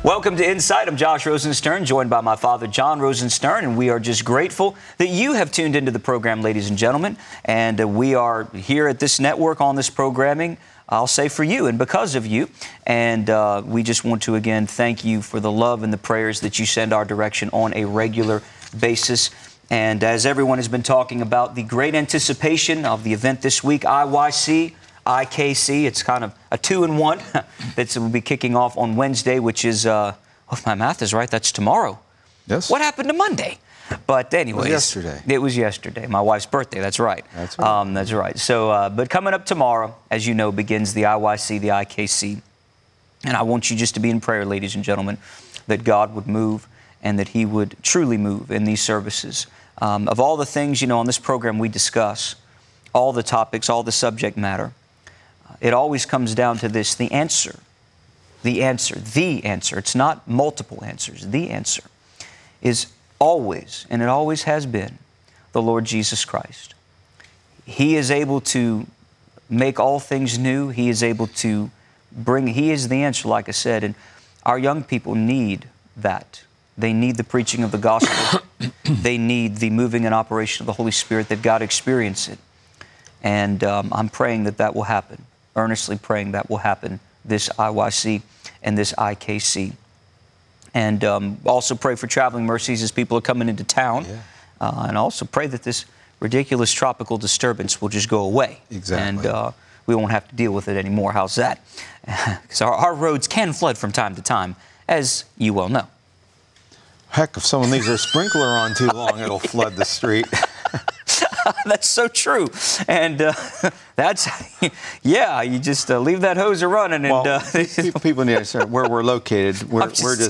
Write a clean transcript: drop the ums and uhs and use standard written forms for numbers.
Welcome to Insight. I'm Josh Rosenstern, joined by my father, John Rosenstern, and we are just grateful that you have tuned into the program, ladies and gentlemen. And we are here at this network on this programming, I'll say for you and because of you. And we just want to, again, thank you for the love and the prayers that you send our direction on a regular basis. And as everyone has been talking about, the great anticipation of the event this week, IYC, IKC, it's kind of a 2-in-1 that will be kicking off on Wednesday, which is, if my math is right, that's tomorrow. Yes. What happened to Monday? But anyways. It was yesterday. It was yesterday. My wife's birthday, that's right. That's right. That's right. So, but coming up tomorrow, as you know, begins the IYC, the IKC. And I want you just to be in prayer, ladies and gentlemen, that God would move and that He would truly move in these services. Of all the things, you know, on this program we discuss, all the topics, all the subject matter, it always comes down to this, the answer. It's not multiple answers. The answer is always, and it always has been, the Lord Jesus Christ. He is able to make all things new. He is able to bring, He is the answer, like I said, and our young people need that. They need the preaching of the gospel. They need the moving and operation of the Holy Spirit, that God experience it. And I'm praying that that will happen, earnestly praying that will happen, this IYC and this IKC. And also pray for traveling mercies as people are coming into town. Yeah. And also pray that this ridiculous tropical disturbance will just go away. Exactly. And we won't have to deal with it anymore. How's that? Because our roads can flood from time to time, as you well know. Heck, if someone leaves their sprinkler on too long, it'll flood the street. That's so true. And that's, yeah, you just leave that hose running. And Well, people need to understand where we're located. We're just